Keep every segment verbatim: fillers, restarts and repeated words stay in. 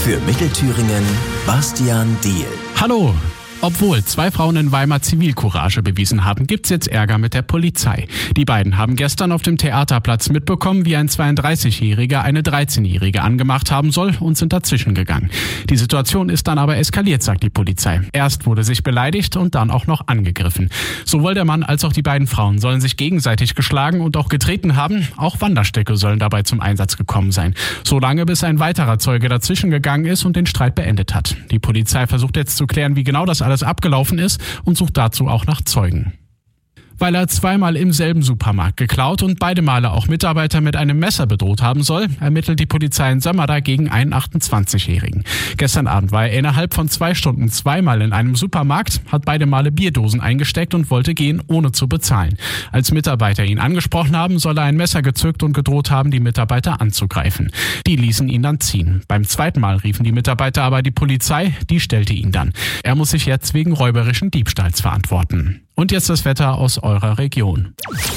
Für Mittelthüringen Bastian Diehl. Hallo! Obwohl zwei Frauen in Weimar Zivilcourage bewiesen haben, gibt's jetzt Ärger mit der Polizei. Die beiden haben gestern auf dem Theaterplatz mitbekommen, wie ein zweiunddreißigjähriger eine dreizehnjährige angemacht haben soll und sind dazwischen gegangen. Die Situation ist dann aber eskaliert, sagt die Polizei. Erst wurde sich beleidigt und dann auch noch angegriffen. Sowohl der Mann als auch die beiden Frauen sollen sich gegenseitig geschlagen und auch getreten haben. Auch Wanderstöcke sollen dabei zum Einsatz gekommen sein. Solange bis ein weiterer Zeuge dazwischen gegangen ist und den Streit beendet hat. Die Polizei versucht jetzt zu klären, wie genau das alles abgelaufen ist und sucht dazu auch nach Zeugen. Weil er zweimal im selben Supermarkt geklaut und beide Male auch Mitarbeiter mit einem Messer bedroht haben soll, ermittelt die Polizei in Sömmerda gegen einen achtundzwanzigjährigen. Gestern Abend war er innerhalb von zwei Stunden zweimal in einem Supermarkt, hat beide Male Bierdosen eingesteckt und wollte gehen, ohne zu bezahlen. Als Mitarbeiter ihn angesprochen haben, soll er ein Messer gezückt und gedroht haben, die Mitarbeiter anzugreifen. Die ließen ihn dann ziehen. Beim zweiten Mal riefen die Mitarbeiter aber die Polizei, die stellte ihn dann. Er muss sich jetzt wegen räuberischen Diebstahls verantworten. Und jetzt das Wetter aus eurer Region.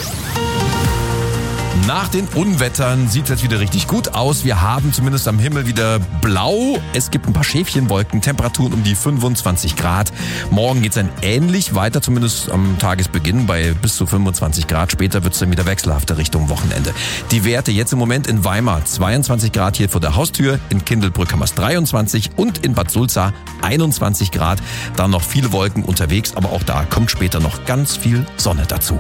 Nach den Unwettern sieht es jetzt wieder richtig gut aus. Wir haben zumindest am Himmel wieder blau. Es gibt ein paar Schäfchenwolken, Temperaturen um die fünfundzwanzig Grad. Morgen geht es dann ähnlich weiter, zumindest am Tagesbeginn bei bis zu fünfundzwanzig Grad. Später wird es dann wieder wechselhafter Richtung Wochenende. Die Werte jetzt im Moment in Weimar zweiundzwanzig Grad hier vor der Haustür. In Kindelbrück haben wir es dreiundzwanzig und in Bad Sulza einundzwanzig Grad. Dann noch viele Wolken unterwegs, aber auch da kommt später noch ganz viel Sonne dazu.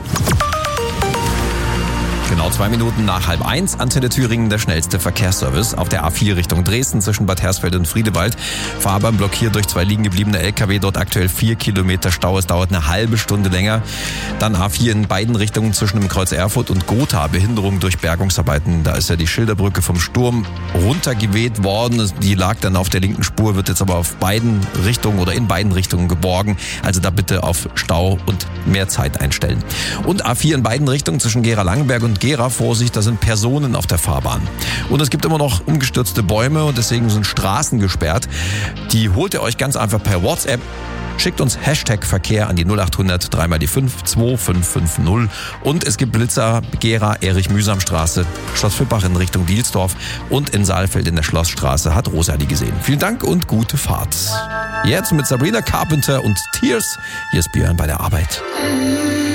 Genau zwei Minuten nach halb eins, Antenne Thüringen, der schnellste Verkehrsservice. Auf der A vier Richtung Dresden zwischen Bad Hersfeld und Friedewald. Fahrbahn blockiert durch zwei liegen gebliebene L K W, dort aktuell vier Kilometer Stau. Es dauert eine halbe Stunde länger. Dann A vier in beiden Richtungen zwischen dem Kreuz Erfurt und Gotha. Behinderung durch Bergungsarbeiten. Da ist ja die Schilderbrücke vom Sturm runtergeweht worden. Die lag dann auf der linken Spur, wird jetzt aber auf beiden Richtungen oder in beiden Richtungen geborgen. Also da bitte auf Stau und mehr Zeit einstellen. Und A vier in beiden Richtungen zwischen Gera-Langenberg und Gera, Vorsicht, da sind Personen auf der Fahrbahn. Und es gibt immer noch umgestürzte Bäume und deswegen sind Straßen gesperrt. Die holt ihr euch ganz einfach per WhatsApp. Schickt uns Hashtag Verkehr an die null achthundert drei mal die fünf zwei fünf fünf null. Und es gibt Blitzer, Gera, Erich-Mühsam-Straße, Schloss Fippach in Richtung Dielsdorf und in Saalfeld in der Schlossstraße hat Rosali gesehen. Vielen Dank und gute Fahrt. Jetzt mit Sabrina Carpenter und Tears. Hier ist Björn bei der Arbeit.